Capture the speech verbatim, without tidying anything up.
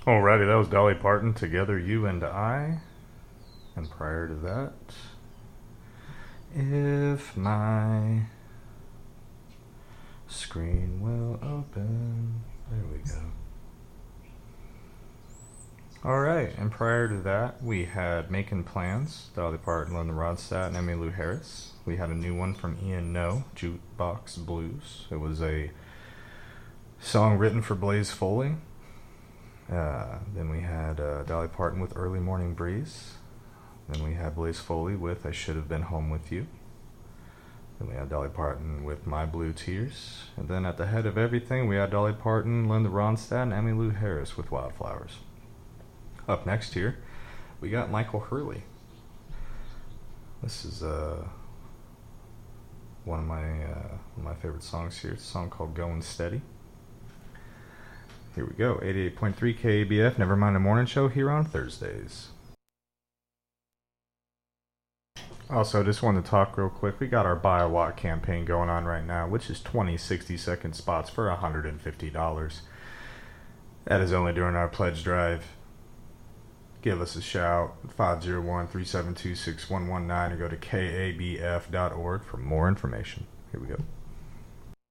Alrighty, that was Dolly Parton, Together You and I. And prior to that, If My Screen Will Open. There we go. Alright, and prior to that, we had Making Plans, Dolly Parton, Linda Ronstadt, and Emmylou Harris. We had a new one from Ian No, Jukebox Blues. It was a song written for Blaze Foley. Uh, then we had uh, Dolly Parton with Early Morning Breeze. Then we had Blaze Foley with I Should Have Been Home With You. Then we had Dolly Parton with My Blue Tears. And then at the head of everything, we had Dolly Parton, Linda Ronstadt, and Emmylou Harris with Wildflowers. Up next here, we got Michael Hurley. This is uh, one of my uh, one of my favorite songs here. It's a song called Going Steady. Here we go, eighty-eight point three K A B F, Nevermind the Morning Show here on Thursdays. Also, just wanted to talk real quick. We got our Buy a Watt campaign going on right now, which is twenty sixty-second spots for one hundred fifty dollars. That is only during our pledge drive. Give us a shout, five oh one, three seven two, six one one nine, or go to K A B F dot org for more information. Here we go.